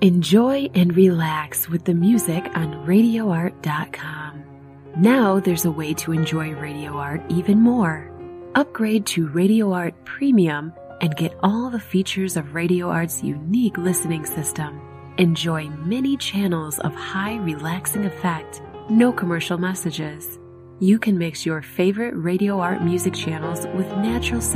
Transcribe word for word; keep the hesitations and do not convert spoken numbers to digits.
Enjoy and relax with the music on radio art dot com. Now there's a way to enjoy Radio Art even more. Upgrade to Radio Art Premium and get all the features of Radio Art's unique listening system. Enjoy many channels of high relaxing effect, no commercial messages. You can mix your favorite Radio Art music channels with natural sound